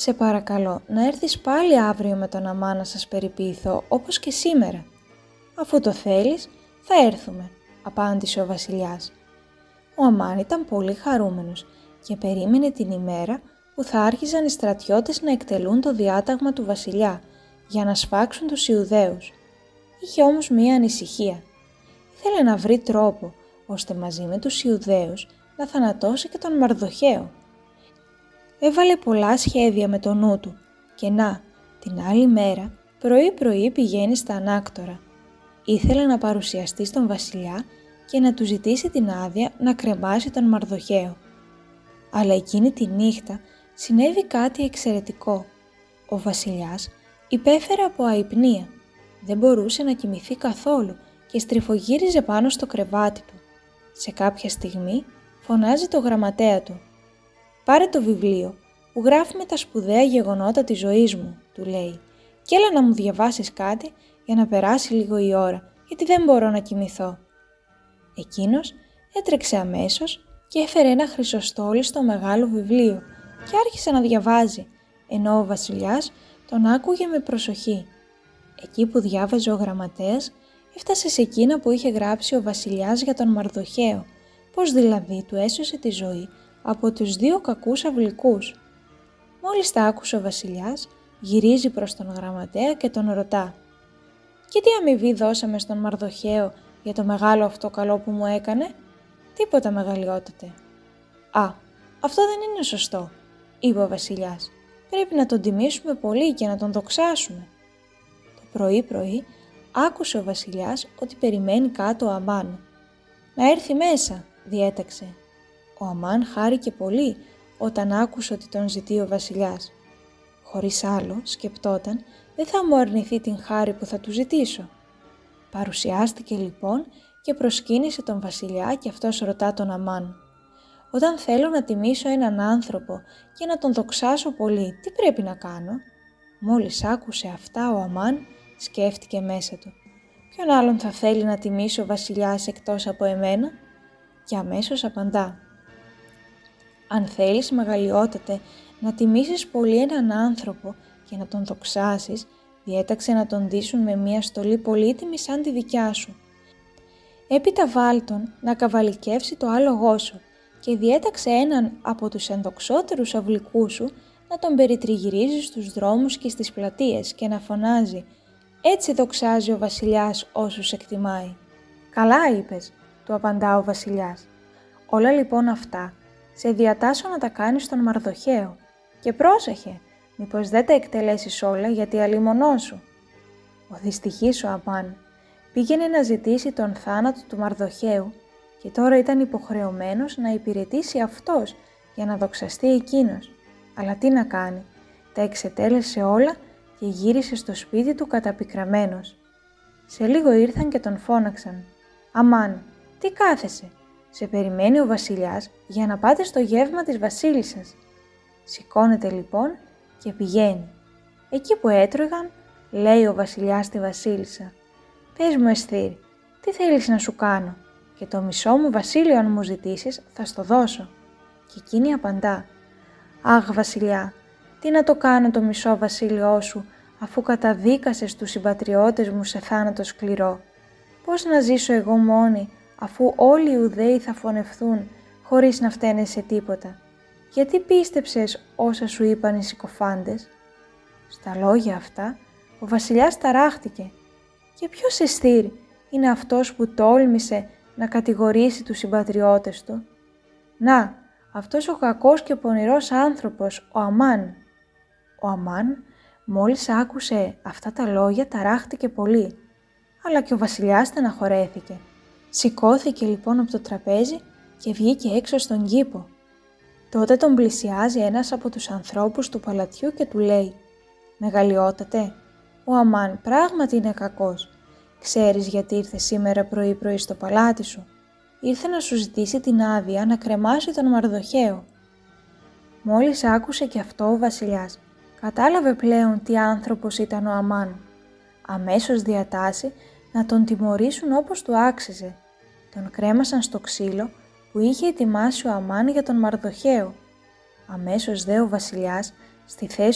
«Σε παρακαλώ να έρθεις πάλι αύριο με τον Αμάν να σας περιποιηθώ όπως και σήμερα». «Αφού το θέλεις, θα έρθουμε», απάντησε ο βασιλιάς. Ο Αμάν ήταν πολύ χαρούμενος και περίμενε την ημέρα που θα άρχιζαν οι στρατιώτες να εκτελούν το διάταγμα του βασιλιά για να σφάξουν τους Ιουδαίους. Είχε όμως μία ανησυχία. Ήθελε να βρει τρόπο ώστε μαζί με τους Ιουδαίους να θανατώσει και τον Μαρδοχαίο. Έβαλε πολλά σχέδια με το νου του και να, την άλλη μέρα πρωί-πρωί πηγαίνει στα ανάκτορα. Ήθελε να παρουσιαστεί στον βασιλιά και να του ζητήσει την άδεια να κρεμάσει τον Μαρδοχαίο. Αλλά εκείνη τη νύχτα συνέβη κάτι εξαιρετικό. Ο βασιλιάς υπέφερε από αϊπνία. Δεν μπορούσε να κοιμηθεί καθόλου και στριφογύριζε πάνω στο κρεβάτι του. Σε κάποια στιγμή φωνάζει το γραμματέα του. «Πάρε το βιβλίο που γράφει με τα σπουδαία γεγονότα της ζωής μου», του λέει, «και έλα να μου διαβάσεις κάτι για να περάσει λίγο η ώρα, γιατί δεν μπορώ να κοιμηθώ». Εκείνος έτρεξε αμέσως και έφερε ένα χρυσοστόλιστο μεγάλο βιβλίο και άρχισε να διαβάζει, ενώ ο βασιλιάς τον άκουγε με προσοχή. Εκεί που διάβαζε ο γραμματέας, έφτασε σε εκείνα που είχε γράψει ο βασιλιάς για τον Μαρδοχαίο, πως δηλαδή του έσωσε τη ζωή από τους δύο κακούς αυλικούς. Μόλις τα άκουσε ο βασιλιάς, γυρίζει προς τον γραμματέα και τον ρωτά «Και τι αμοιβή δώσαμε στον Μαρδοχαίο για το μεγάλο αυτό καλό που μου έκανε?» «Τίποτα, μεγαλειότατε». «Α, αυτό δεν είναι σωστό», είπε ο βασιλιάς. «Πρέπει να τον τιμήσουμε πολύ και να τον δοξάσουμε». Το πρωί-πρωί άκουσε ο βασιλιάς ότι περιμένει κάτω ο Αμάν. «Να έρθει μέσα», διέταξε. Ο Αμάν χάρηκε πολύ όταν άκουσε ότι τον ζητεί ο βασιλιάς. Χωρίς άλλο σκεπτόταν, δεν θα μου αρνηθεί την χάρη που θα του ζητήσω. Παρουσιάστηκε λοιπόν και προσκύνησε τον βασιλιά και αυτός ρωτά τον Αμάν. «Όταν θέλω να τιμήσω έναν άνθρωπο και να τον δοξάσω πολύ, τι πρέπει να κάνω?» Μόλις άκουσε αυτά ο Αμάν σκέφτηκε μέσα του. «Ποιον άλλον θα θέλει να τιμήσει ο βασιλιάς εκτός από εμένα?» Και αμέσως απαντά. «Αν θέλεις, μεγαλειότατε, να τιμήσεις πολύ έναν άνθρωπο και να τον δοξάσεις, διέταξε να τον ντύσουν με μια στολή πολύτιμη σαν τη δικιά σου. Έπειτα βάλ' τον να καβαλικεύσει το άλογό σου και διέταξε έναν από τους ενδοξότερους αυλικούς σου να τον περιτριγυρίζει στους δρόμους και στις πλατείες και να φωνάζει «Έτσι δοξάζει ο βασιλιάς όσους εκτιμάει». «Καλά είπες», του απαντά ο βασιλιάς. «Όλα λοιπόν αυτά σε διατάσσω να τα κάνεις στον Μαρδοχαίο και πρόσεχε, μήπως δεν τα εκτελέσεις όλα γιατί αλίμονό σου». Ο δυστυχής ο Αμάν πήγαινε να ζητήσει τον θάνατο του Μαρδοχαίου και τώρα ήταν υποχρεωμένος να υπηρετήσει αυτός για να δοξαστεί εκείνος. Αλλά τι να κάνει, τα εξετέλεσε όλα και γύρισε στο σπίτι του καταπικραμένος. Σε λίγο ήρθαν και τον φώναξαν. «Αμάν, τι κάθεσαι? Σε περιμένει ο βασιλιάς για να πάτε στο γεύμα της βασίλισσας». Σηκώνεται λοιπόν και πηγαίνει. Εκεί που έτρωγαν, λέει ο βασιλιάς στη βασίλισσα «Πες μου, Εσθήρ, τι θέλεις να σου κάνω? Και το μισό μου βασίλειο αν μου ζητήσεις θα στο δώσω». Και εκείνη απαντά «Αχ βασιλιά, τι να το κάνω το μισό βασίλειό σου αφού καταδίκασες τους συμπατριώτες μου σε θάνατο σκληρό? Πώς να ζήσω εγώ μόνη αφού όλοι οι Ιουδαίοι θα φωνευθούν χωρίς να φταίνε σε τίποτα? Γιατί πίστεψες όσα σου είπαν οι συκοφάντες?» Στα λόγια αυτά ο βασιλιάς ταράχτηκε. «Και ποιος Εσθήρ είναι αυτός που τόλμησε να κατηγορήσει τους συμπατριώτες του?» «Να, αυτός ο κακός και πονηρός άνθρωπος, ο Αμάν». Ο Αμάν μόλις άκουσε αυτά τα λόγια ταράχτηκε πολύ, αλλά και ο βασιλιάς στεναχωρέθηκε. Σηκώθηκε λοιπόν από το τραπέζι και βγήκε έξω στον κήπο. Τότε τον πλησιάζει ένας από τους ανθρώπους του παλατιού και του λέει «Μεγαλειότατε, ο Αμάν πράγματι είναι κακός. Ξέρεις γιατί ήρθε σήμερα πρωί-πρωί στο παλάτι σου? Ήρθε να σου ζητήσει την άδεια να κρεμάσει τον Μαρδοχαίο». Μόλις άκουσε και αυτό ο βασιλιάς, κατάλαβε πλέον τι άνθρωπος ήταν ο Αμάν. Αμέσως διατάσσει να τον τιμωρήσουν όπως του άξιζε. Τον κρέμασαν στο ξύλο που είχε ετοιμάσει ο Αμάν για τον Μαρδοχαίο. Αμέσως δε ο βασιλιάς, στη θέση